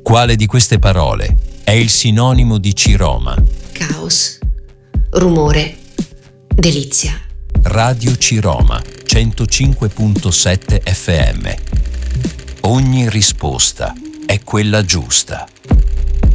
Quale di queste parole è il sinonimo di Ciroma? Caos, rumore, delizia. Radio Ciroma 105.7 FM. Ogni risposta è quella giusta.